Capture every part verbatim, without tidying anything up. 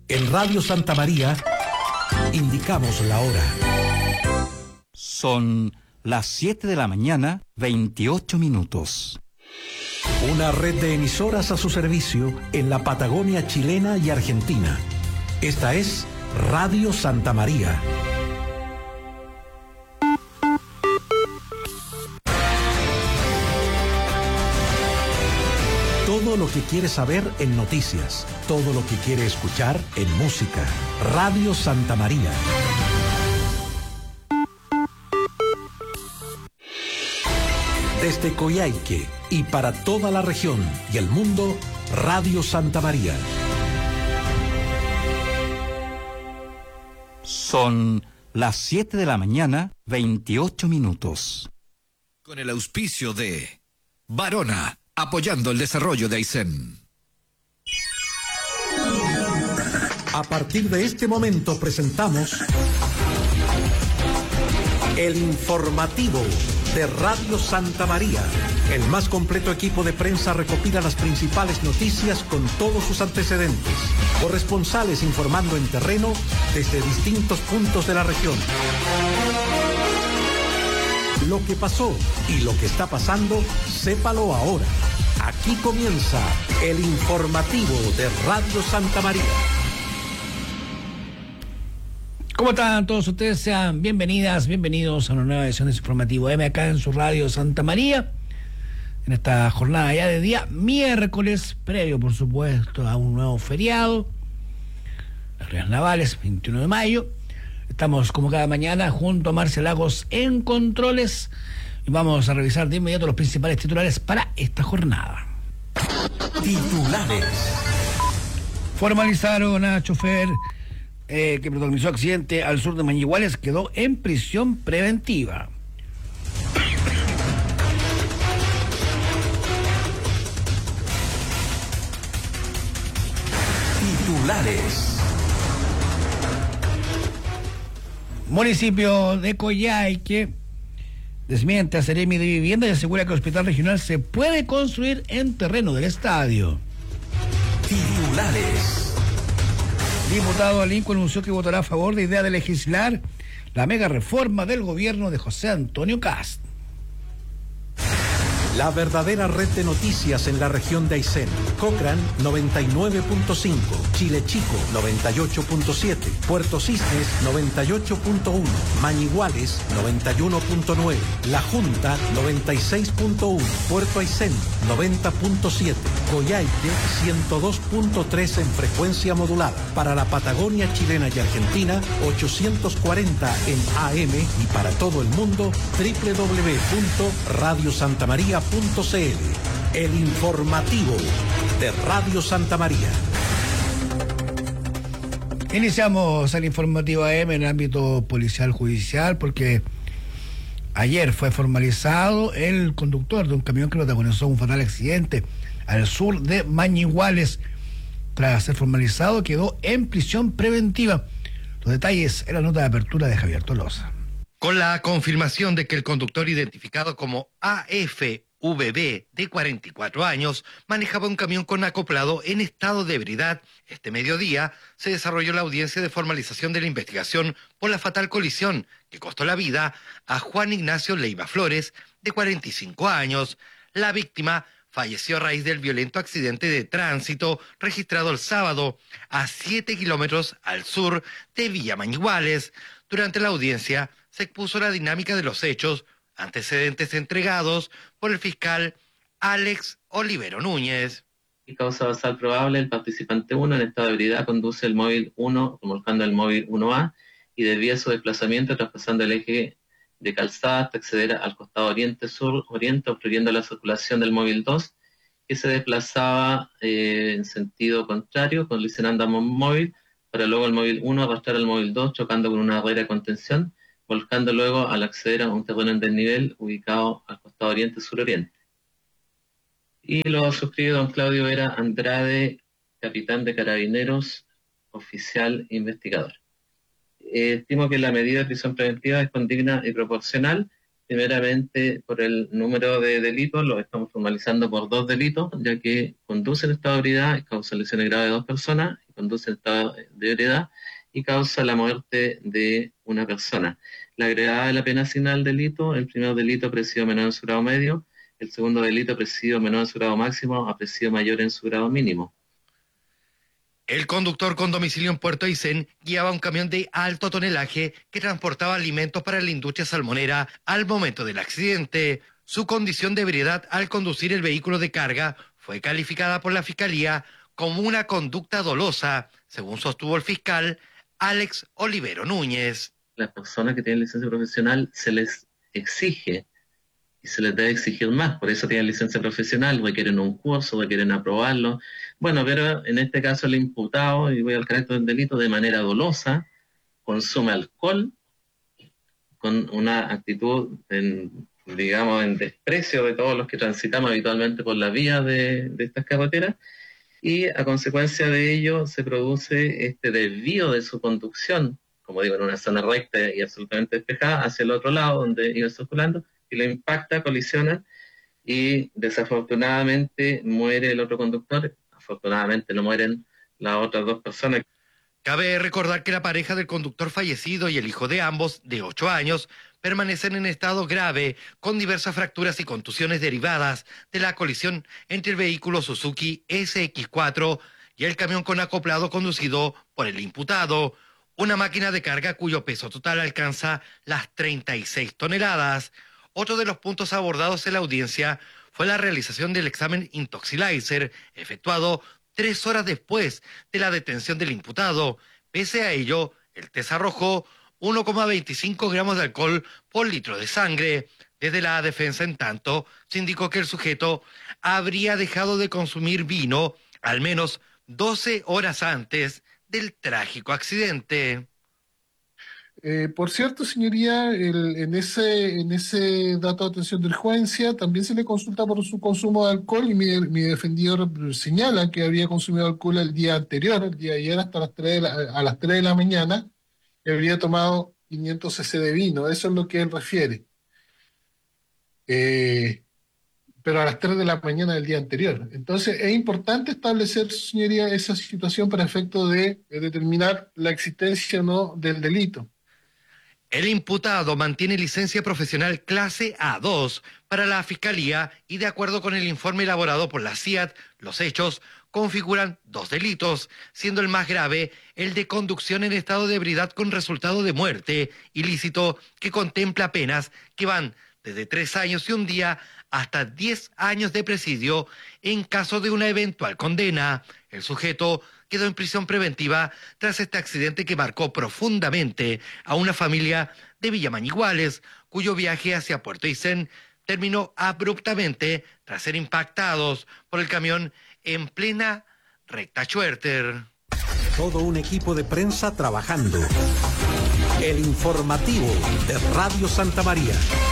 En Radio Santa María indicamos la hora. Son las siete de la mañana, veintiocho minutos. Una red de emisoras a su servicio en la Patagonia chilena y argentina. Esta es Radio Santa María. Todo lo que quiere saber en noticias, todo lo que quiere escuchar en música. Radio Santa María. Desde Coyhaique y para toda la región y el mundo, Radio Santa María. Son las siete de la mañana, veintiocho minutos. Con el auspicio de Varona, apoyando el desarrollo de Aysén. A partir de este momento presentamos el informativo de Radio Santa María. El más completo equipo de prensa recopila las principales noticias con todos sus antecedentes. Corresponsales informando en terreno desde distintos puntos de la región. Lo que pasó y lo que está pasando, sépalo ahora. Aquí comienza el informativo de Radio Santa María. ¿Cómo están todos ustedes? Sean bienvenidas, bienvenidos a una nueva edición de su informativo M acá en su Radio Santa María. En esta jornada ya de día miércoles, previo por supuesto a un nuevo feriado, las Rías Navales, veintiuno de mayo. Estamos como cada mañana junto a Marcia Lagos en controles y vamos a revisar de inmediato los principales titulares para esta jornada. Titulares. Formalizaron a chofer eh, que protagonizó accidente al sur de Mañiguales, quedó en prisión preventiva. Titulares. Municipio de Coyhaique desmiente a Seremi de Vivienda y asegura que el hospital regional se puede construir en terreno del estadio. Titulares. Diputado Alinco anunció que votará a favor de idea de legislar la mega reforma del gobierno de José Antonio Kast. La verdadera red de noticias en la región de Aysén. Cochrane noventa y nueve punto cinco, Chile Chico noventa y ocho punto siete, Puerto Cisnes noventa y ocho punto uno, Mañiguales noventa y uno punto nueve, La Junta noventa y seis punto uno, Puerto Aysén noventa punto siete, Coyhaique ciento dos punto tres en frecuencia modulada. Para la Patagonia chilena y argentina, ochocientos cuarenta en A M y para todo el mundo, doble u doble u doble u punto radio santa maría punto c l. El informativo de Radio Santa María. Iniciamos el informativo A M en el ámbito policial judicial porque ayer fue formalizado el conductor de un camión que protagonizó un fatal accidente al sur de Mañiguales. Tras ser formalizado, quedó en prisión preventiva. Los detalles en la nota de apertura de Javier Tolosa. Con la confirmación de que el conductor identificado como A F V B, de cuarenta y cuatro años, manejaba un camión con acoplado en estado de ebriedad, este mediodía se desarrolló la audiencia de formalización de la investigación por la fatal colisión que costó la vida a Juan Ignacio Leiva Flores, de cuarenta y cinco años. La víctima falleció a raíz del violento accidente de tránsito registrado el sábado a siete kilómetros al sur de Villa Mañiguales. Durante la audiencia se expuso la dinámica de los hechos, antecedentes entregados por el fiscal Alex Olivero Núñez. Y causa basal probable, el participante uno en estado de ebriedad conduce el móvil uno remolcando el móvil uno A y desvía su desplazamiento traspasando el eje de calzada hasta acceder al costado oriente-sur-oriente, obstruyendo la circulación del móvil dos, que se desplazaba eh, en sentido contrario, colisionando ambos móviles, para luego el móvil uno arrastrar al móvil dos, chocando con una barrera de contención, volcando luego al acceder a un terreno en desnivel ubicado al costado oriente-suroriente. Y lo suscribe don Claudio Vera Andrade, capitán de Carabineros, oficial investigador. Eh, estimo que la medida de prisión preventiva es condigna y proporcional, Primeramente, por el número de delitos, lo estamos formalizando por dos delitos, ya que conduce en estado de ebriedad, causa lesiones graves de dos personas, conduce en estado de ebriedad y causa la muerte de una persona. La agregada de la pena asignada al delito: el primer delito, presidio menor en su grado medio; el segundo delito, presidio menor en su grado máximo a presidio mayor en su grado mínimo. El conductor con domicilio en Puerto Aysén guiaba un camión de alto tonelaje que transportaba alimentos para la industria salmonera al momento del accidente. Su condición de ebriedad al conducir el vehículo de carga fue calificada por la Fiscalía como una conducta dolosa, según sostuvo el fiscal Alex Olivero Núñez. Las personas que tienen licencia profesional se les exige y se les debe exigir más, por eso tienen licencia profesional, requieren un curso, requieren aprobarlo. Bueno, pero en este caso el imputado, y voy al carácter del delito, de manera dolosa, consume alcohol con una actitud, en, digamos, en desprecio de todos los que transitamos habitualmente por la vía de, de estas carreteras, y a consecuencia de ello se produce este desvío de su conducción, como digo, en una zona recta y absolutamente despejada, hacia el otro lado donde iba circulando, y lo impacta, colisiona, y desafortunadamente muere el otro conductor. Afortunadamente no mueren las otras dos personas. Cabe recordar que la pareja del conductor fallecido y el hijo de ambos, de ocho años, permanecen en estado grave, con diversas fracturas y contusiones derivadas de la colisión entre el vehículo Suzuki ese equis cuatro y el camión con acoplado conducido por el imputado, una máquina de carga cuyo peso total alcanza las treinta y seis toneladas. Otro de los puntos abordados en la audiencia fue la realización del examen Intoxilizer, efectuado tres horas después de la detención del imputado. Pese a ello, el test arrojó uno coma veinticinco gramos de alcohol por litro de sangre. Desde la defensa, en tanto, se indicó que el sujeto habría dejado de consumir vino al menos doce horas antes del trágico accidente. Eh, por cierto, señoría, el, en, ese, en ese dato de atención de urgencia también se le consulta por su consumo de alcohol, y mi, mi defensor señala que había consumido alcohol el día anterior, el día de ayer, hasta las tres de la, a las tres de la mañana, y habría tomado quinientos centilitros de vino. Eso es lo que él refiere. Eh, pero a las tres de la mañana del día anterior. Entonces, es importante establecer, señoría, esa situación para efecto de, de determinar la existencia o no del delito. El imputado mantiene licencia profesional clase A dos para la Fiscalía y, de acuerdo con el informe elaborado por la C I A T, los hechos configuran dos delitos, siendo el más grave el de conducción en estado de ebriedad con resultado de muerte, ilícito que contempla penas que van desde tres años y un día hasta diez años de presidio en caso de una eventual condena. El sujeto quedó en prisión preventiva tras este accidente que marcó profundamente a una familia de Villa Mañiguales, cuyo viaje hacia Puerto Aysén terminó abruptamente tras ser impactados por el camión en plena recta Schwerter. Todo un equipo de prensa trabajando. El informativo de Radio Santa María.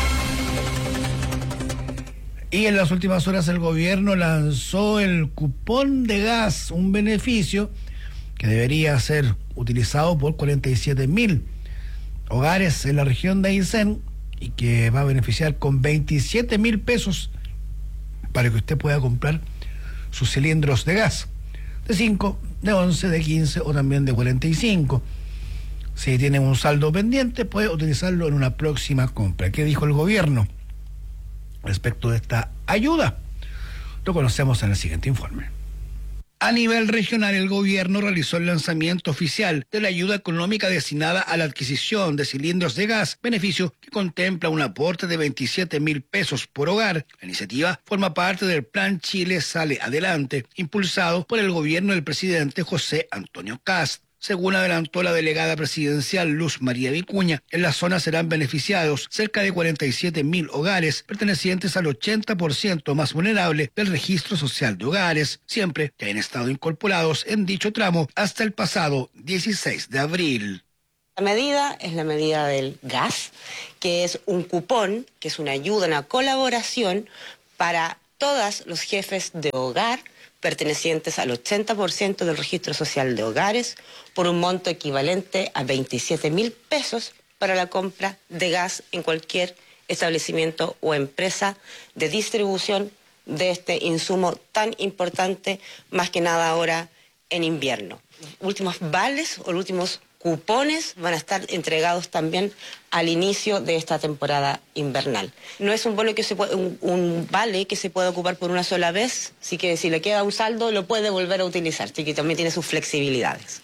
Y en las últimas horas el gobierno lanzó el cupón de gas, un beneficio que debería ser utilizado por cuarenta y siete mil hogares en la región de Aysén y que va a beneficiar con veintisiete mil pesos para que usted pueda comprar sus cilindros de gas de cinco, de once, de quince o también de cuarenta y cinco. Si tiene un saldo pendiente, puede utilizarlo en una próxima compra. ¿Qué dijo el gobierno respecto de esta ayuda? Lo conocemos en el siguiente informe. A nivel regional, el gobierno realizó el lanzamiento oficial de la ayuda económica destinada a la adquisición de cilindros de gas, beneficio que contempla un aporte de veintisiete mil pesos por hogar. La iniciativa forma parte del Plan Chile Sale Adelante, impulsado por el gobierno del presidente José Antonio Kast. Según adelantó la delegada presidencial Luz María Vicuña, en la zona serán beneficiados cerca de cuarenta y siete mil hogares pertenecientes al ochenta por ciento más vulnerable del registro social de hogares, siempre que hayan estado incorporados en dicho tramo hasta el pasado dieciséis de abril. La medida es la medida del gas, que es un cupón, que es una ayuda, una colaboración para todos los jefes de hogar pertenecientes al ochenta por ciento del registro social de hogares, por un monto equivalente a veintisiete mil pesos para la compra de gas en cualquier establecimiento o empresa de distribución de este insumo tan importante, más que nada ahora en invierno. Los últimos vales o los últimos cupones van a estar entregados también al inicio de esta temporada invernal. No es un bono que se puede, un, un vale que se puede ocupar por una sola vez, así que si le queda un saldo lo puede volver a utilizar, así que también tiene sus flexibilidades.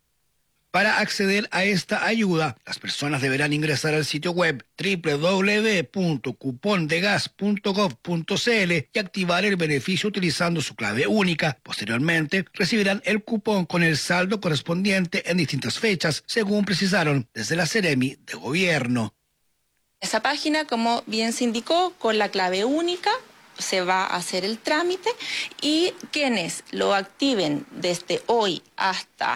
Para acceder a esta ayuda, las personas deberán ingresar al sitio web doble u doble u doble u punto cupón de gas punto gov punto c l y activar el beneficio utilizando su clave única. Posteriormente, recibirán el cupón con el saldo correspondiente en distintas fechas, según precisaron desde la Seremi de Gobierno. Esa página, como bien se indicó, con la clave única, se va a hacer el trámite y quienes lo activen desde hoy hasta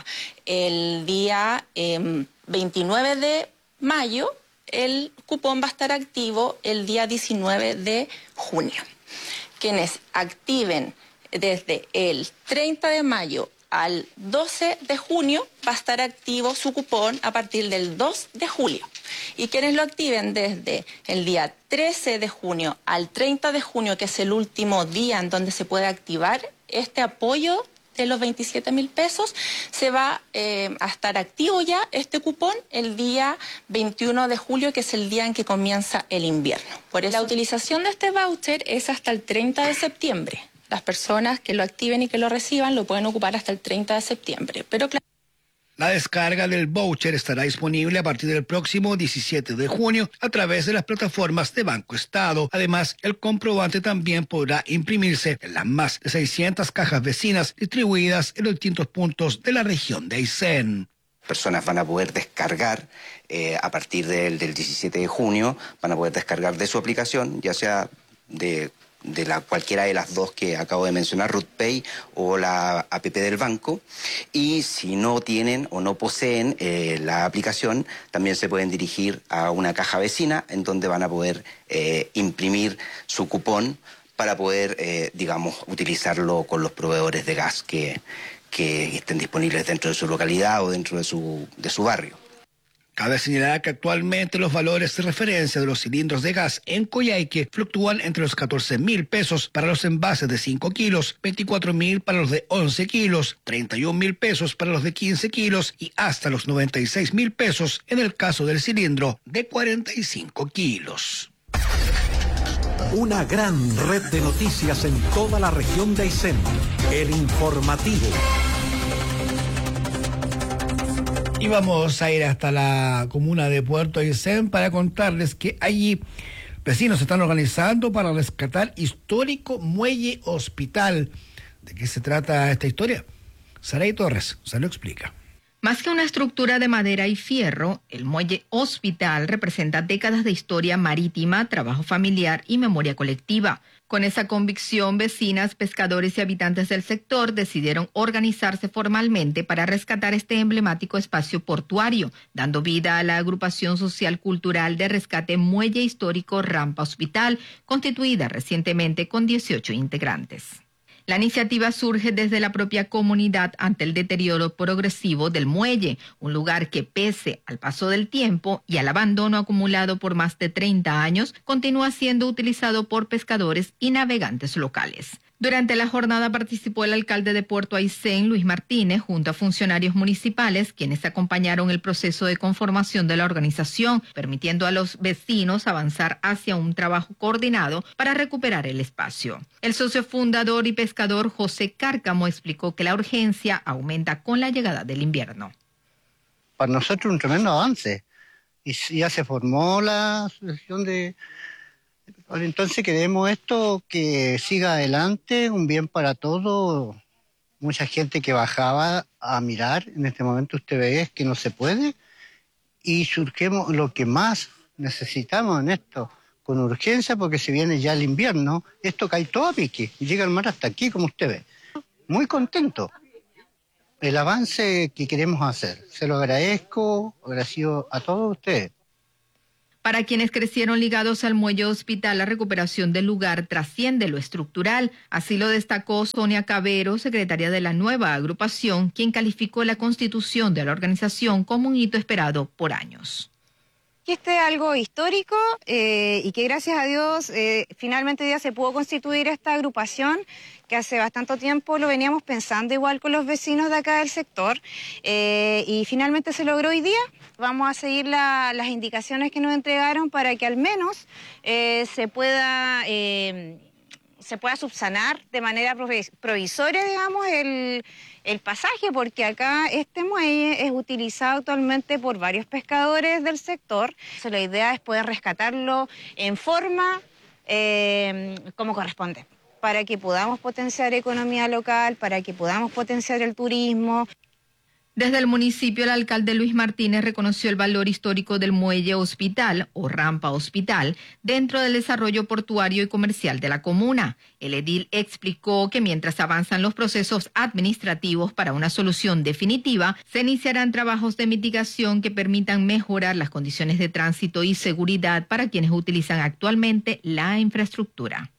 el día eh, veintinueve de mayo, el cupón va a estar activo el día diecinueve de junio. Quienes activen desde el treinta de mayo al doce de junio va a estar activo su cupón a partir del dos de julio. Y quienes lo activen desde el día trece de junio al treinta de junio, que es el último día en donde se puede activar este apoyo de los veintisiete mil pesos, se va eh, a estar activo ya este cupón el día veintiuno de julio, que es el día en que comienza el invierno. Por eso la utilización de este voucher es hasta el treinta de septiembre. Las personas que lo activen y que lo reciban lo pueden ocupar hasta el treinta de septiembre. Pero claro, la descarga del voucher estará disponible a partir del próximo diecisiete de junio a través de las plataformas de Banco Estado. Además, el comprobante también podrá imprimirse en las más de seiscientas cajas vecinas distribuidas en los distintos puntos de la región de Aysén. Personas van a poder descargar eh, a partir del, del diecisiete de junio, van a poder descargar de su aplicación, ya sea de... de la, cualquiera de las dos que acabo de mencionar, RootPay o la app del banco, y si no tienen o no poseen eh, la aplicación, también se pueden dirigir a una caja vecina en donde van a poder eh, imprimir su cupón para poder, eh, digamos, utilizarlo con los proveedores de gas que, que estén disponibles dentro de su localidad o dentro de su, de su barrio. Cabe señalar que actualmente los valores de referencia de los cilindros de gas en Coyhaique fluctúan entre los catorce mil pesos para los envases de cinco kilos, veinticuatro mil para los de once kilos, treinta y un mil pesos para los de quince kilos y hasta los noventa y seis mil pesos en el caso del cilindro de cuarenta y cinco kilos. Una gran red de noticias en toda la región de Aysén. El Informativo. Y vamos a ir hasta la comuna de Puerto Aysén para contarles que allí vecinos se están organizando para rescatar histórico muelle hospital. ¿De qué se trata esta historia? Saray Torres se lo explica. Más que una estructura de madera y fierro, el muelle hospital representa décadas de historia marítima, trabajo familiar y memoria colectiva. Con esa convicción, vecinas, pescadores y habitantes del sector decidieron organizarse formalmente para rescatar este emblemático espacio portuario, dando vida a la agrupación social cultural de rescate Muelle Histórico Rampa Hospital, constituida recientemente con dieciocho integrantes. La iniciativa surge desde la propia comunidad ante el deterioro progresivo del muelle, un lugar que pese al paso del tiempo y al abandono acumulado por más de treinta años, continúa siendo utilizado por pescadores y navegantes locales. Durante la jornada participó el alcalde de Puerto Aysén, Luis Martínez, junto a funcionarios municipales, quienes acompañaron el proceso de conformación de la organización, permitiendo a los vecinos avanzar hacia un trabajo coordinado para recuperar el espacio. El socio fundador y pescador José Cárcamo explicó que la urgencia aumenta con la llegada del invierno. Para nosotros un tremendo avance, y ya se formó la asociación de... Entonces queremos esto que siga adelante, un bien para todos. Mucha gente que bajaba a mirar, en este momento usted ve que no se puede, y surgimos lo que más necesitamos en esto, con urgencia, porque si viene ya el invierno, esto cae todo a pique, y llega el mar hasta aquí, como usted ve. Muy contento. El avance que queremos hacer, se lo agradezco, agradecido a todos ustedes. Para quienes crecieron ligados al muelle hospital, la recuperación del lugar trasciende lo estructural. Así lo destacó Sonia Cabero, secretaria de la nueva agrupación, quien calificó la constitución de la organización como un hito esperado por años. que este es algo histórico eh, y que gracias a Dios eh, finalmente ya se pudo constituir esta agrupación que hace bastante tiempo lo veníamos pensando igual con los vecinos de acá del sector eh, y finalmente se logró hoy día. Vamos a seguir la, las indicaciones que nos entregaron para que al menos eh, se pueda... Eh, se pueda subsanar de manera provisoria, digamos, el, el pasaje, porque acá este muelle es utilizado actualmente por varios pescadores del sector. Entonces, la idea es poder rescatarlo en forma eh, como corresponde, para que podamos potenciar economía local, para que podamos potenciar el turismo. Desde el municipio, el alcalde Luis Martínez reconoció el valor histórico del muelle Hospital o rampa Hospital dentro del desarrollo portuario y comercial de la comuna. El edil explicó que mientras avanzan los procesos administrativos para una solución definitiva, se iniciarán trabajos de mitigación que permitan mejorar las condiciones de tránsito y seguridad para quienes utilizan actualmente la infraestructura.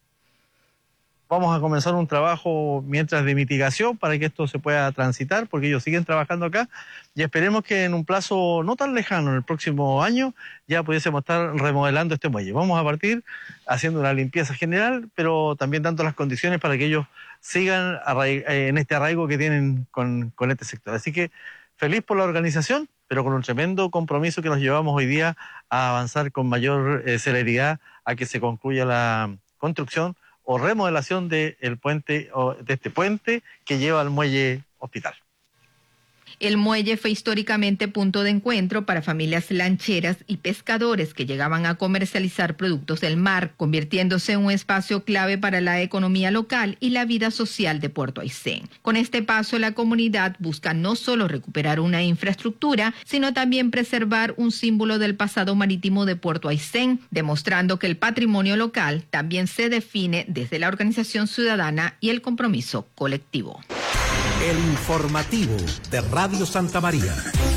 Vamos a comenzar un trabajo mientras de mitigación para que esto se pueda transitar, porque ellos siguen trabajando acá y esperemos que en un plazo no tan lejano, en el próximo año, ya pudiésemos estar remodelando este muelle. Vamos a partir haciendo una limpieza general, pero también dando las condiciones para que ellos sigan en este arraigo que tienen con, con este sector. Así que feliz por la organización, pero con un tremendo compromiso que nos llevamos hoy día a avanzar con mayor eh, celeridad a que se concluya la construcción o remodelación de, el puente, o de este puente que lleva al muelle Hospital. El muelle fue históricamente punto de encuentro para familias lancheras y pescadores que llegaban a comercializar productos del mar, convirtiéndose en un espacio clave para la economía local y la vida social de Puerto Aysén. Con este paso, la comunidad busca no solo recuperar una infraestructura, sino también preservar un símbolo del pasado marítimo de Puerto Aysén, demostrando que el patrimonio local también se define desde la organización ciudadana y el compromiso colectivo. El informativo de Radio Santa María.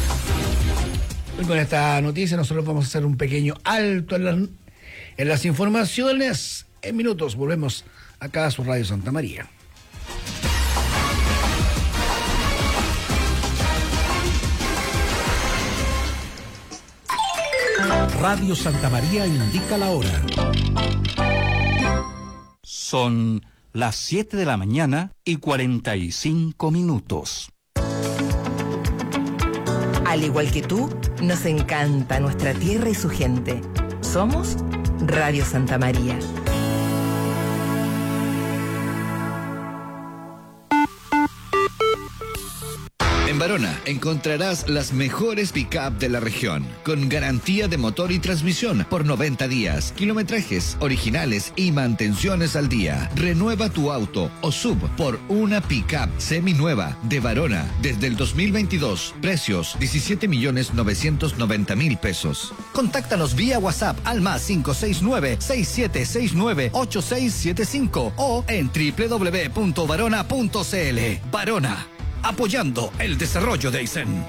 Hoy con esta noticia nosotros vamos a hacer un pequeño alto en las, en las informaciones. En minutos volvemos acá a su Radio Santa María. Radio Santa María indica la hora. Son las siete de la mañana y cuarenta y cinco minutos. Al igual que tú, nos encanta nuestra tierra y su gente. Somos Radio Santa María. En Barona encontrarás las mejores pick-up de la región, con garantía de motor y transmisión por noventa días, kilometrajes originales y mantenciones al día. Renueva tu auto o sub por una pick-up seminueva de Barona desde el dos mil veintidós. Precios diecisiete millones novecientos noventa mil pesos. Contáctanos vía WhatsApp al más cinco seis nueve, seis siete seis nueve, ocho seis siete cinco o en doble u doble u doble u punto barona punto c l. Barona, apoyando el desarrollo de Aysén.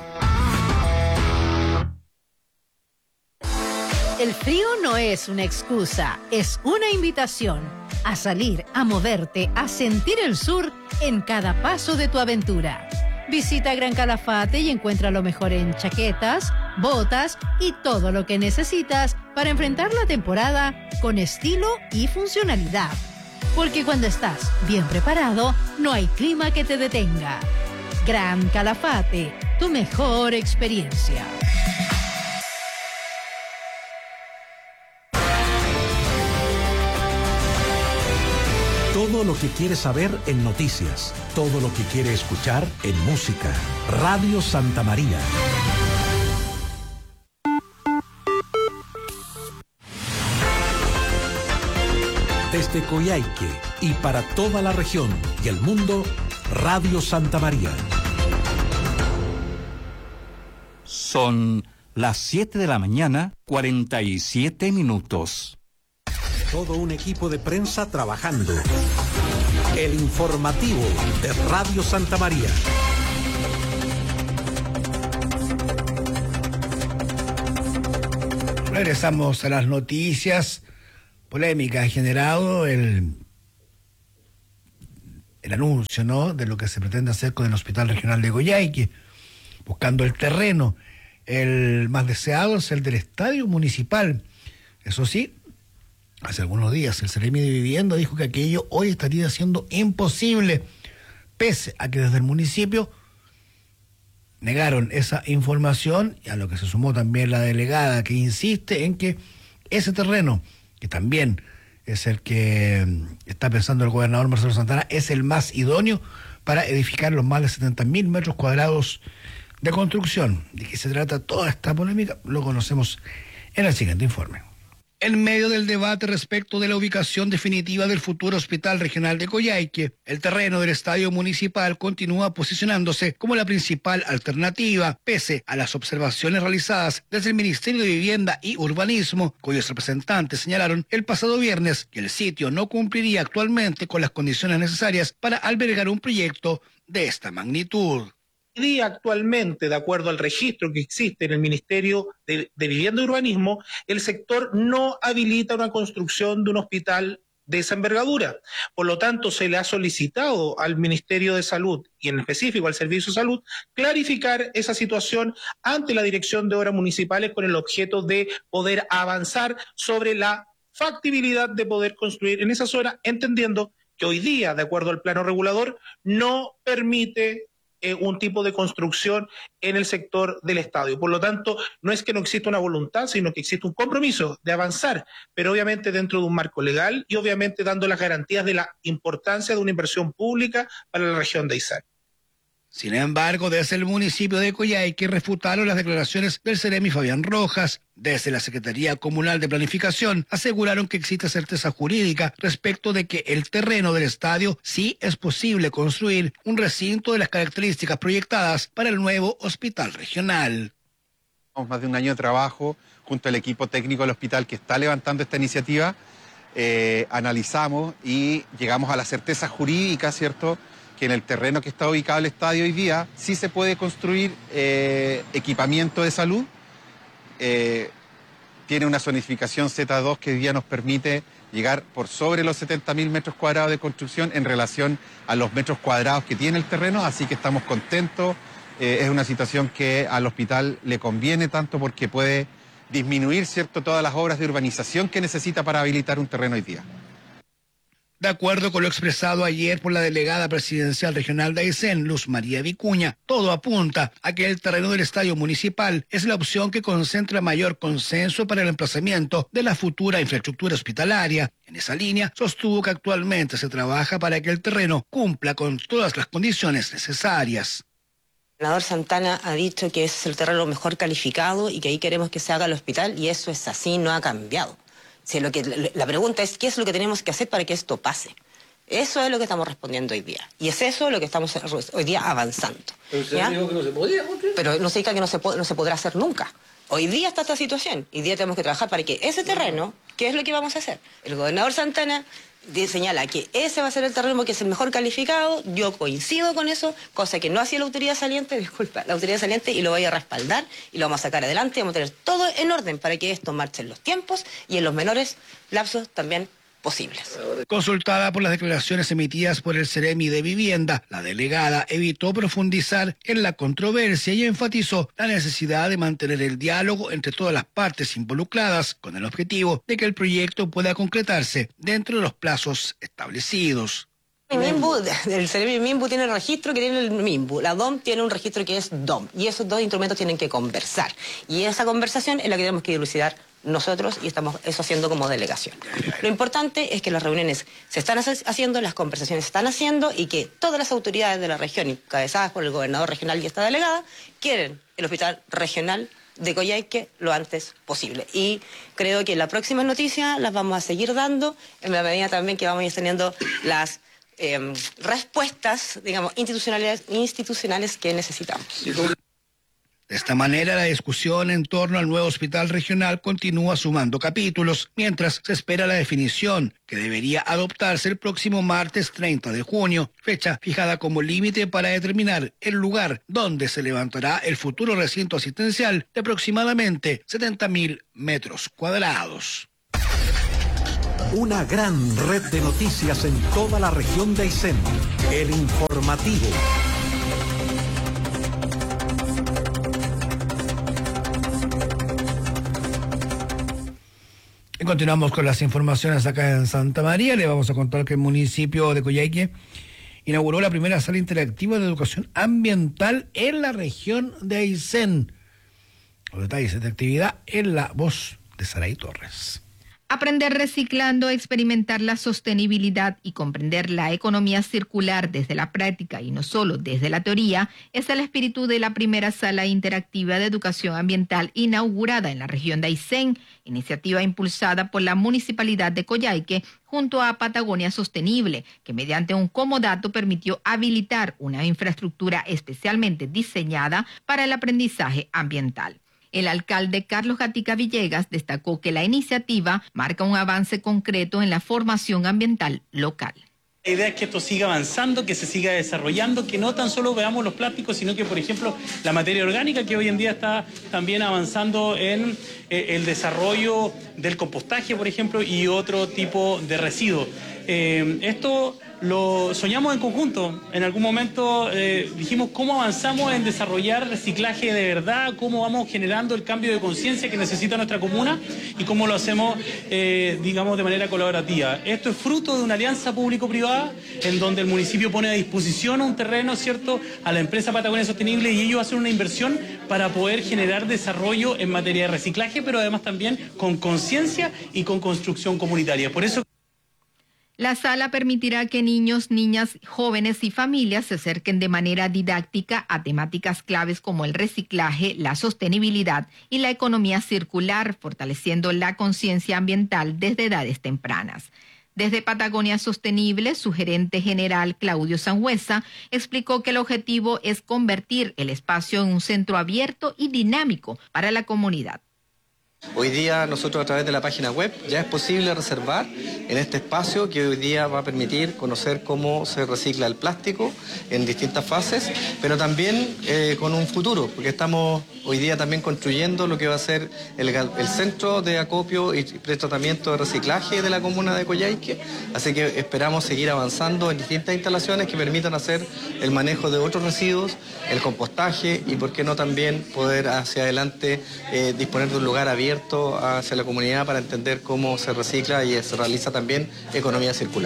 El frío no es una excusa, es una invitación a salir, a moverte, a sentir el sur en cada paso de tu aventura. Visita Gran Calafate y encuentra lo mejor en chaquetas, botas y todo lo que necesitas para enfrentar la temporada con estilo y funcionalidad. Porque cuando estás bien preparado, no hay clima que te detenga. Gran Calafate, tu mejor experiencia. Todo lo que quiere saber en noticias, todo lo que quiere escuchar en música. Radio Santa María. Desde Coyhaique y para toda la región y el mundo, Radio Santa María. Son las siete de la mañana, cuarenta y siete minutos. Todo un equipo de prensa trabajando. El informativo de Radio Santa María. Regresamos a las noticias. Polémica ha generado el, el anuncio, ¿no?, de lo que se pretende hacer con el Hospital Regional de Coyhaique, buscando el terreno El más deseado es el del Estadio Municipal. Eso sí, hace algunos días el Seremi de Vivienda dijo que aquello hoy estaría siendo imposible, pese a que desde el municipio negaron esa información, y a lo que se sumó también la delegada, que insiste en que ese terreno, que también es el que está pensando el gobernador Marcelo Santana, es el más idóneo para edificar los más de setenta mil metros cuadrados de construcción. ¿De qué se trata toda esta polémica? Lo conocemos en el siguiente informe. En medio del debate respecto de la ubicación definitiva del futuro Hospital Regional de Coyhaique, el terreno del Estadio Municipal continúa posicionándose como la principal alternativa, pese a las observaciones realizadas desde el Ministerio de Vivienda y Urbanismo, cuyos representantes señalaron el pasado viernes que el sitio no cumpliría actualmente con las condiciones necesarias para albergar un proyecto de esta magnitud. Hoy día, actualmente, de acuerdo al registro que existe en el Ministerio de, de Vivienda y Urbanismo, el sector no habilita una construcción de un hospital de esa envergadura. Por lo tanto, se le ha solicitado al Ministerio de Salud y en específico al Servicio de Salud clarificar esa situación ante la Dirección de Obras Municipales con el objeto de poder avanzar sobre la factibilidad de poder construir en esa zona, entendiendo que hoy día, de acuerdo al plano regulador, no permite Eh, un tipo de construcción en el sector del estadio. Por lo tanto, no es que no exista una voluntad, sino que existe un compromiso de avanzar, pero obviamente dentro de un marco legal y obviamente dando las garantías de la importancia de una inversión pública para la región de Aysén. Sin embargo, desde el municipio de Coyhaique refutaron las declaraciones del Seremi Fabián Rojas. Desde la Secretaría Comunal de Planificación aseguraron que existe certeza jurídica respecto de que el terreno del estadio sí es posible construir un recinto de las características proyectadas para el nuevo hospital regional. Más de un año de trabajo junto al equipo técnico del hospital que está levantando esta iniciativa, eh, analizamos y llegamos a la certeza jurídica, ¿cierto?, que en el terreno que está ubicado el estadio hoy día sí se puede construir eh, equipamiento de salud. Eh, tiene una zonificación Z dos que hoy día nos permite llegar por sobre los setenta mil metros cuadrados de construcción en relación a los metros cuadrados que tiene el terreno, así que estamos contentos. Eh, es una situación que al hospital le conviene tanto porque puede disminuir, ¿cierto?, todas las obras de urbanización que necesita para habilitar un terreno hoy día. De acuerdo con lo expresado ayer por la delegada presidencial regional de Aysén, Luz María Vicuña, todo apunta a que el terreno del estadio municipal es la opción que concentra mayor consenso para el emplazamiento de la futura infraestructura hospitalaria. En esa línea, sostuvo que actualmente se trabaja para que el terreno cumpla con todas las condiciones necesarias. El senador Santana ha dicho que ese es el terreno mejor calificado y que ahí queremos que se haga el hospital, y eso es así, no ha cambiado. Si lo que, la pregunta es, ¿qué es lo que tenemos que hacer para que esto pase? Eso es lo que estamos respondiendo hoy día. Y es eso lo que estamos hoy día avanzando. Pero usted dijo que no se podía. Pero no significa que no se, no se podrá hacer nunca. Hoy día está esta situación. Hoy día tenemos que trabajar para que ese terreno, ¿qué es lo que vamos a hacer? El gobernador Santana señala que ese va a ser el terreno que es el mejor calificado. Yo coincido con eso, cosa que no hacía la autoridad saliente, disculpa, la autoridad saliente, y lo voy a respaldar y lo vamos a sacar adelante. Vamos a tener todo en orden para que esto marche en los tiempos y en los menores lapsos también posibles. Consultada por las declaraciones emitidas por el Seremi de Vivienda, la delegada evitó profundizar en la controversia y enfatizó la necesidad de mantener el diálogo entre todas las partes involucradas con el objetivo de que el proyecto pueda concretarse dentro de los plazos establecidos. El MIMBU, el Seremi MIMBU tiene el registro que tiene el MIMBU, la D O M tiene un registro que es D O M, y esos dos instrumentos tienen que conversar, y esa conversación es la que tenemos que dilucidar nosotros, y estamos eso haciendo como delegación. Lo importante es que las reuniones se están haciendo, las conversaciones se están haciendo, y que todas las autoridades de la región, encabezadas por el gobernador regional y esta delegada, quieren el hospital regional de Coyhaique lo antes posible. Y creo que las próximas noticias las vamos a seguir dando, en la medida también que vamos a ir teniendo las eh, respuestas, digamos, institucionales, institucionales que necesitamos. De esta manera, la discusión en torno al nuevo hospital regional continúa sumando capítulos, mientras se espera la definición que debería adoptarse el próximo martes treinta de junio, fecha fijada como límite para determinar el lugar donde se levantará el futuro recinto asistencial de aproximadamente setenta mil metros cuadrados. Una gran red de noticias en toda la región de Aysén. El informativo. Y continuamos con las informaciones acá en Santa María. Le vamos a contar que el municipio de Coyhaique inauguró la primera sala interactiva de educación ambiental en la región de Aysén. Los detalles de esta actividad en la voz de Saray Torres. Aprender reciclando, experimentar la sostenibilidad y comprender la economía circular desde la práctica y no solo desde la teoría es el espíritu de la primera sala interactiva de educación ambiental inaugurada en la región de Aysén, iniciativa impulsada por la Municipalidad de Coyhaique junto a Patagonia Sostenible, que mediante un comodato permitió habilitar una infraestructura especialmente diseñada para el aprendizaje ambiental. El alcalde Carlos Gatica Villegas destacó que la iniciativa marca un avance concreto en la formación ambiental local. La idea es que esto siga avanzando, que se siga desarrollando, que no tan solo veamos los plásticos, sino que, por ejemplo, la materia orgánica, que hoy en día está también avanzando en eh, el desarrollo del compostaje, por ejemplo, y otro tipo de residuos. Eh, esto lo soñamos en conjunto. En algún momento eh, dijimos cómo avanzamos en desarrollar reciclaje de verdad, cómo vamos generando el cambio de conciencia que necesita nuestra comuna y cómo lo hacemos, eh, digamos, de manera colaborativa. Esto es fruto de una alianza público-privada en donde el municipio pone a disposición un terreno, ¿cierto?, a la empresa Patagonia Sostenible y ellos hacen una inversión para poder generar desarrollo en materia de reciclaje, pero además también con conciencia y con construcción comunitaria. Por eso la sala permitirá que niños, niñas, jóvenes y familias se acerquen de manera didáctica a temáticas claves como el reciclaje, la sostenibilidad y la economía circular, fortaleciendo la conciencia ambiental desde edades tempranas. Desde Patagonia Sostenible, su gerente general Claudio Sangüesa explicó que el objetivo es convertir el espacio en un centro abierto y dinámico para la comunidad. Hoy día nosotros a través de la página web ya es posible reservar en este espacio que hoy día va a permitir conocer cómo se recicla el plástico en distintas fases, pero también eh, con un futuro, porque estamos hoy día también construyendo lo que va a ser el, el centro de acopio y pretratamiento de reciclaje de la comuna de Coyhaique, así que esperamos seguir avanzando en distintas instalaciones que permitan hacer el manejo de otros residuos, el compostaje y por qué no también poder hacia adelante eh, disponer de un lugar abierto hacia la comunidad para entender cómo se recicla y se realiza también economía circular.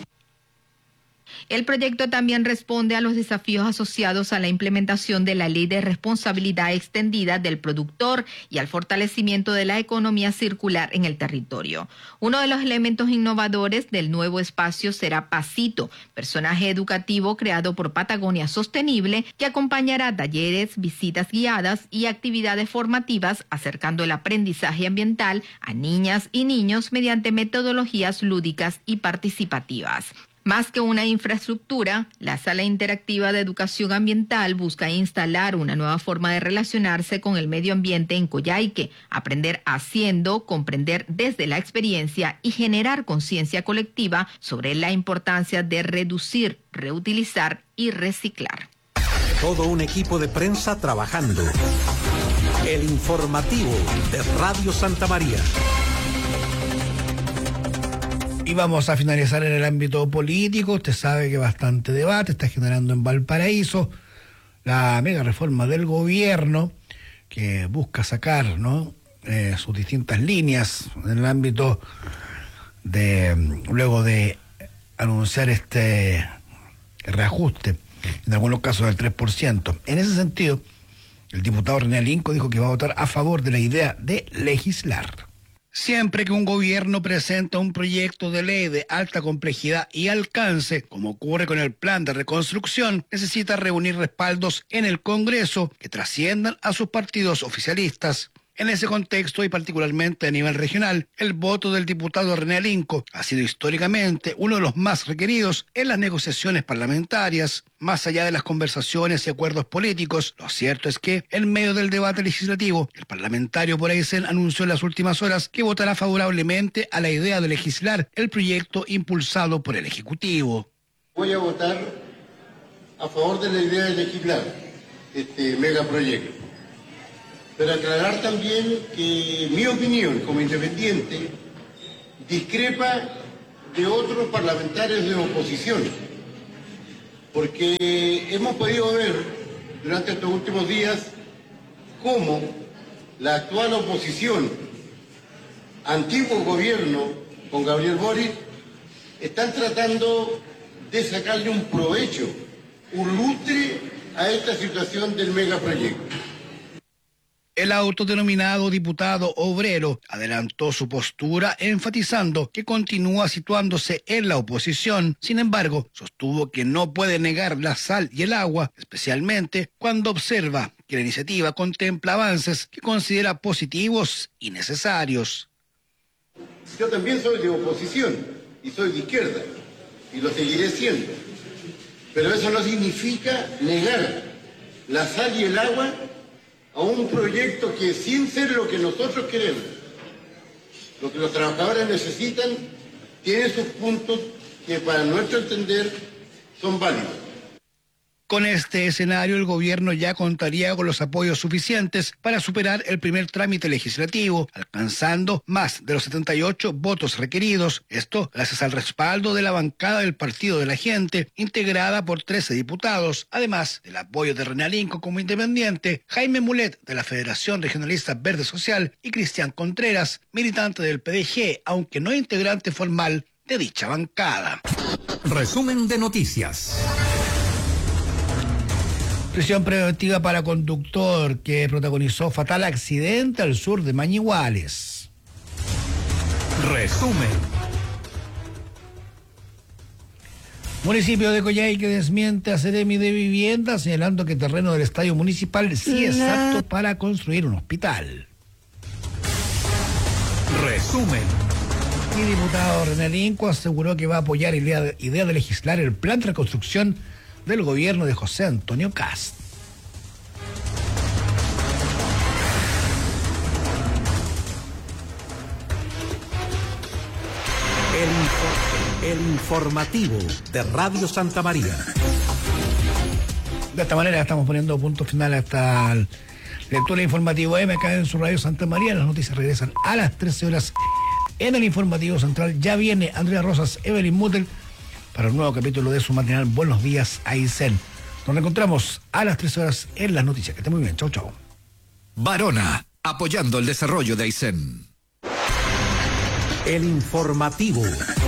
El proyecto también responde a los desafíos asociados a la implementación de la Ley de Responsabilidad Extendida del Productor y al fortalecimiento de la economía circular en el territorio. Uno de los elementos innovadores del nuevo espacio será Pasito, personaje educativo creado por Patagonia Sostenible que acompañará talleres, visitas guiadas y actividades formativas acercando el aprendizaje ambiental a niñas y niños mediante metodologías lúdicas y participativas. Más que una infraestructura, la Sala Interactiva de Educación Ambiental busca instalar una nueva forma de relacionarse con el medio ambiente en Coyhaique, aprender haciendo, comprender desde la experiencia y generar conciencia colectiva sobre la importancia de reducir, reutilizar y reciclar. Todo un equipo de prensa trabajando. El informativo de Radio Santa María. Y vamos a finalizar en el ámbito político. Usted sabe que bastante debate está generando en Valparaíso la mega reforma del gobierno que busca sacar, ¿no?, eh, sus distintas líneas en el ámbito de, luego de anunciar este reajuste, en algunos casos del tres por ciento. En ese sentido, el diputado René Alinco dijo que va a votar a favor de la idea de legislar. Siempre que un gobierno presenta un proyecto de ley de alta complejidad y alcance, como ocurre con el plan de reconstrucción, necesita reunir respaldos en el Congreso que trasciendan a sus partidos oficialistas. En ese contexto, y particularmente a nivel regional, el voto del diputado René Alinco ha sido históricamente uno de los más requeridos en las negociaciones parlamentarias. Más allá de las conversaciones y acuerdos políticos, lo cierto es que, en medio del debate legislativo, el parlamentario por Aysén anunció en las últimas horas que votará favorablemente a la idea de legislar el proyecto impulsado por el Ejecutivo. Voy a votar a favor de la idea de legislar este megaproyecto. Pero aclarar también que mi opinión como independiente discrepa de otros parlamentarios de oposición, porque hemos podido ver durante estos últimos días cómo la actual oposición antiguo gobierno con Gabriel Boric están tratando de sacarle un provecho, un lustre a esta situación del megaproyecto. El autodenominado diputado obrero adelantó su postura enfatizando que continúa situándose en la oposición. Sin embargo, sostuvo que no puede negar la sal y el agua, especialmente cuando observa que la iniciativa contempla avances que considera positivos y necesarios. Yo también soy de oposición y soy de izquierda y lo seguiré siendo. Pero eso no significa negar la sal y el agua a un proyecto que, sin ser lo que nosotros queremos, lo que los trabajadores necesitan, tiene sus puntos que para nuestro entender son válidos. Con este escenario, el gobierno ya contaría con los apoyos suficientes para superar el primer trámite legislativo, alcanzando más de los setenta y ocho votos requeridos. Esto gracias al respaldo de la bancada del Partido de la Gente, integrada por trece diputados, además del apoyo de René Alinco como independiente, Jaime Mulet de la Federación Regionalista Verde Social y Cristian Contreras, militante del P D G, aunque no integrante formal de dicha bancada. Resumen de noticias. Prisión preventiva para conductor que protagonizó fatal accidente al sur de Mañiguales. Resumen. Municipio de Coyhaique desmiente a Seremi de Vivienda, señalando que el terreno del estadio municipal sí es apto para construir un hospital. Resumen. Y diputado René Alinco aseguró que va a apoyar idea de, idea de legislar el plan de reconstrucción del gobierno de José Antonio Kast. El, info, el informativo de Radio Santa María. De esta manera estamos poniendo punto final a esta lectura informativa M acá en su Radio Santa María. Las noticias regresan a las trece horas en el informativo central. Ya viene Andrea Rosas, Evelyn Mutel, para un nuevo capítulo de su matinal Buenos Días Aysén. Nos encontramos a las tres horas en las noticias. Que esté muy bien. Chau, chau. Barona, apoyando el desarrollo de Aysén. El informativo.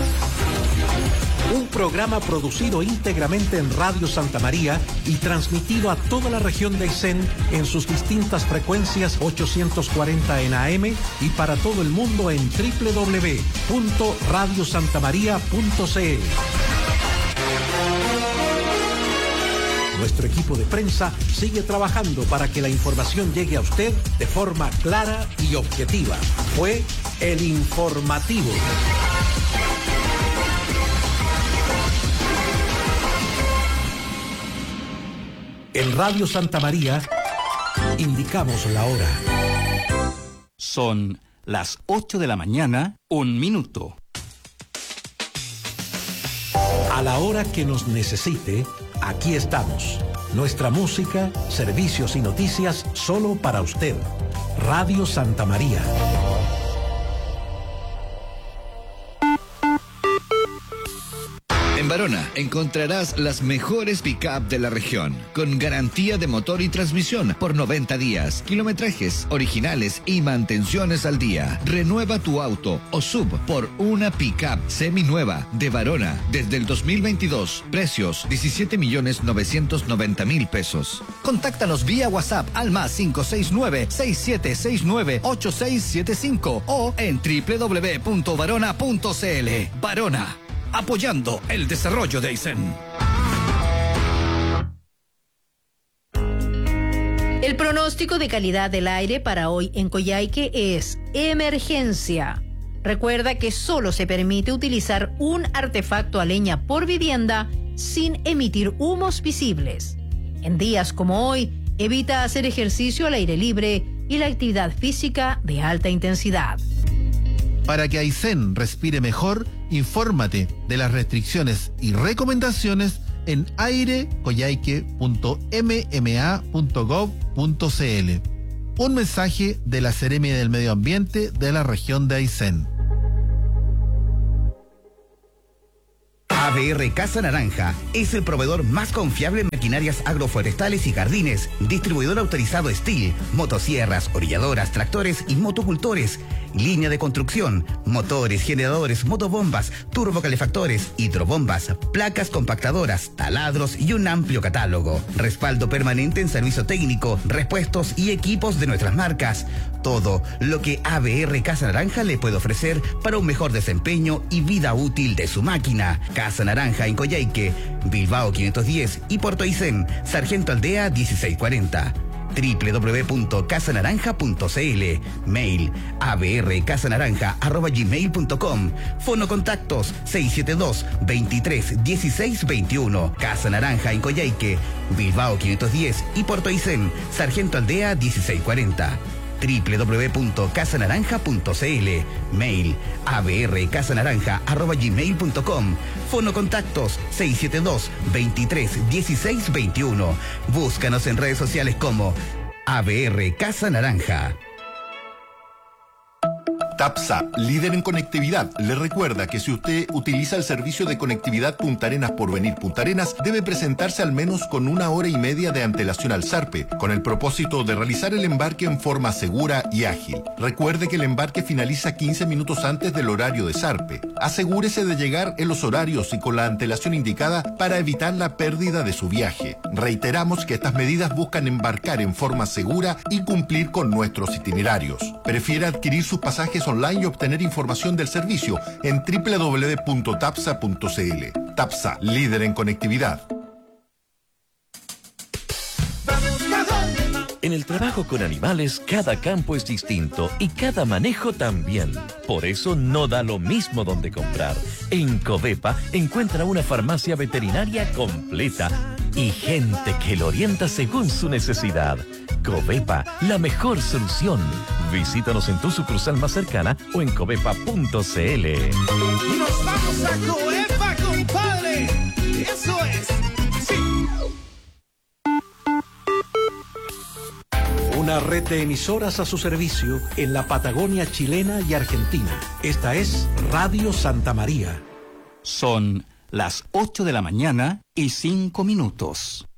Un programa producido íntegramente en Radio Santa María y transmitido a toda la región de Aysén en sus distintas frecuencias ochocientos cuarenta en A M y para todo el mundo en doble u doble u doble u punto radio santa maría punto c l. Nuestro equipo de prensa sigue trabajando para que la información llegue a usted de forma clara y objetiva. Fue el informativo. En Radio Santa María indicamos la hora. Son las ocho de la mañana, un minuto. A la hora que nos necesite, aquí estamos. Nuestra música, servicios y noticias solo para usted. Radio Santa María. En Barona encontrarás las mejores pick-up de la región, con garantía de motor y transmisión por noventa días, kilometrajes originales y mantenciones al día. Renueva tu auto o sub por una pick-up seminueva de Barona desde el dos mil veintidós. Precios diecisiete millones novecientos noventa mil pesos. Contáctanos vía WhatsApp al más cinco seis nueve, seis siete seis nueve, ocho seis siete cinco o en doble u doble u doble u punto barona punto c l. Barona, apoyando el desarrollo de Aysén. El pronóstico de calidad del aire para hoy en Coyhaique es emergencia. Recuerda que solo se permite utilizar un artefacto a leña por vivienda sin emitir humos visibles. En días como hoy, evita hacer ejercicio al aire libre y la actividad física de alta intensidad. Para que Aysén respire mejor, infórmate de las restricciones y recomendaciones en aire coyhaique punto m m a punto gov punto c l. Un mensaje de la Seremia del Medio Ambiente de la región de Aysén. A B R Casa Naranja es el proveedor más confiable en maquinarias agroforestales y jardines, distribuidor autorizado Steel, motosierras, orilladoras, tractores y motocultores, línea de construcción, motores, generadores, motobombas, turbocalefactores, hidrobombas, placas compactadoras, taladros y un amplio catálogo. Respaldo permanente en servicio técnico, repuestos y equipos de nuestras marcas. Todo lo que A B R Casa Naranja le puede ofrecer para un mejor desempeño y vida útil de su máquina. Casa Naranja en Coyhaique, Bilbao quinientos diez y Puerto Aysén, Sargento Aldea dieciséis cuarenta. doble u doble u doble u punto casa naranja punto c l. Mail a b r casa naranja arroba gmail punto com. Fono contactos seis siete dos, veintitrés, dieciséis veintiuno. Casa Naranja en Coyhaique, Bilbao quinientos diez y Puerto Aysén, Sargento Aldea dieciséis cuarenta. doble u doble u doble u punto casa naranja punto c l. Mail a b r casa naranja arroba gmail punto com. Fono contactos seis siete dos, veintitrés, dieciséis veintiuno. Búscanos en redes sociales como A B R Casa Naranja. TAPSA, líder en conectividad, le recuerda que si usted utiliza el servicio de conectividad Punta Arenas Porvenir Punta Arenas, debe presentarse al menos con una hora y media de antelación al SARPE, con el propósito de realizar el embarque en forma segura y ágil. Recuerde que el embarque finaliza quince minutos antes del horario de SARPE. Asegúrese de llegar en los horarios y con la antelación indicada para evitar la pérdida de su viaje. Reiteramos que estas medidas buscan embarcar en forma segura y cumplir con nuestros itinerarios. Prefiere adquirir sus pasajes online y obtener información del servicio en doble u doble u doble u punto tapsa punto c l. TAPSA, líder en conectividad. En el trabajo con animales, cada campo es distinto y cada manejo también. Por eso no da lo mismo donde comprar. En Covepa encuentra una farmacia veterinaria completa y gente que lo orienta según su necesidad. Covepa, la mejor solución. Visítanos en tu sucursal más cercana o en covepa punto c l. ¡Nos vamos a Covepa, compadre! ¡Eso es! ¡Sí! Una red de emisoras a su servicio en la Patagonia chilena y argentina. Esta es Radio Santa María. Son las ocho de la mañana y cinco minutos.